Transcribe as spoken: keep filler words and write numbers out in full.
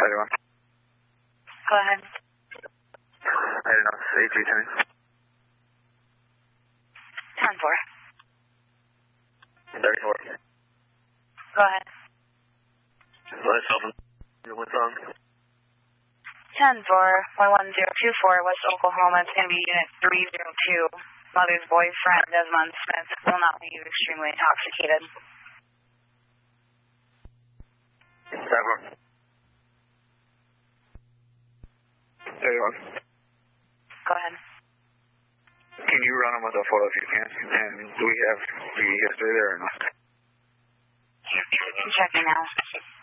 thirty-one. Go ahead. I don't know, eight three ten. ten four. thirty-four. Go ahead. West Open. What's wrong? ten four, one one zero two four, West Oklahoma. It's going to be Unit three zero two. Mother's boyfriend, Desmond Smith, will not leave extremely intoxicated. thirty-one. thirty-one. Go ahead. Can you run them with a photo if you can? And do we have the history there or not? I'm checking now.